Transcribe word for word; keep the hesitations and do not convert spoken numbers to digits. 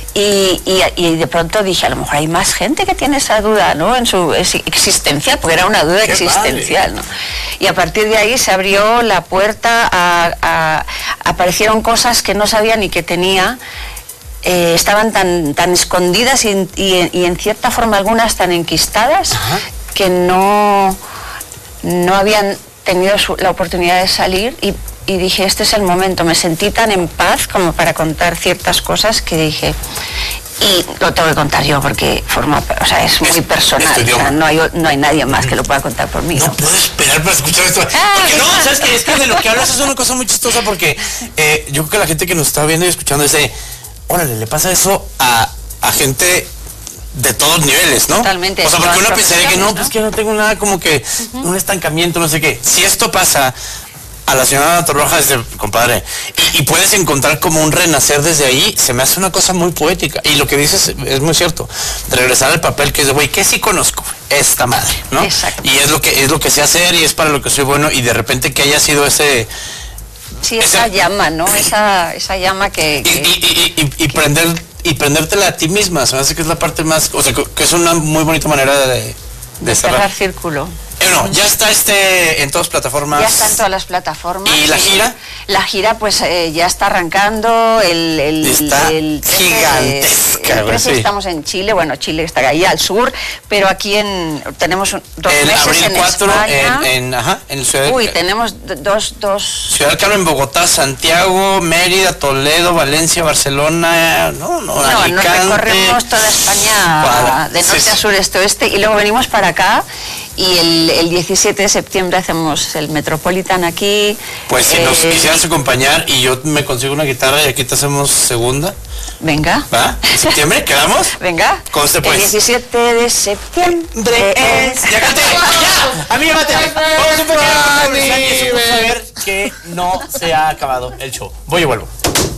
Y, y, y de pronto dije, a lo mejor hay más gente que tiene esa duda, ¿no? En su existencial, porque era una duda Qué existencial, ¿no? Y a partir de ahí se abrió la puerta a, a aparecieron cosas que no sabía ni que tenía. Eh, estaban tan, tan escondidas y, y, y en cierta forma algunas tan enquistadas. Ajá. Que no, no habían tenido su, la oportunidad de salir y, y dije, este es el momento. Me sentí tan en paz como para contar ciertas cosas que dije, y lo tengo que contar yo porque forma, o sea, es muy personal, o sea, no, hay, no hay nadie más que lo pueda contar por mí. No, ¿no? Puedo esperar para escuchar esto. Porque no, ¿sabes qué? Es que de lo que hablas es una cosa muy chistosa porque eh, yo creo que la gente que nos está viendo y escuchando dice, órale, le pasa eso a, a gente de todos niveles, ¿no? Totalmente. O sea, porque uno pensaría que no, pues que no tengo nada como que uh-huh. un estancamiento, no sé qué. Si esto pasa a la señora Torroja, desde, compadre, y, y puedes encontrar como un renacer desde ahí, se me hace una cosa muy poética. Y lo que dices es muy cierto. Regresar al papel que es de, güey, ¿qué sí conozco? Esta madre, ¿no? Exacto. Y es lo que es lo que sé hacer y es para lo que soy bueno y de repente que haya sido ese... Sí, esa ese, llama, ¿no? Esa, esa llama que... que y, y, y, y, y que, prender... y prendértela a ti misma, se me hace que es la parte más, o sea, que es una muy bonita manera de, de, de cerrar. cerrar círculo. Bueno, ya está este en todas plataformas. Ya está en todas las plataformas. ¿Y la gira? La gira pues eh, ya está arrancando el, el, está el trece, gigantesca. El trece sí. Estamos en Chile, bueno, Chile está ahí al sur, pero aquí en tenemos dos el meses abril en cuatro, España. En, en, ajá, en Ciudad Uy, de, tenemos dos, dos... Ciudad del Carmen, Bogotá, Santiago, Mérida, Toledo, Valencia, Barcelona, no, no, no Alicante. Nos recorremos toda España para, de norte sí, a sur, este, oeste, y luego venimos para acá. Y el, el diecisiete de septiembre hacemos el Metropolitan aquí. Pues si eh, nos quisieras acompañar y yo me consigo una guitarra y aquí te hacemos segunda. Venga. ¿Va? ¿En septiembre? ¿Quedamos? Venga. Conste pues. El diecisiete de septiembre es... ¡Ya canté! ¡Ya! ¡Amiga, mate! Vamos a un pequeño comercial y eso saber que no se ha acabado el show. Voy y vuelvo.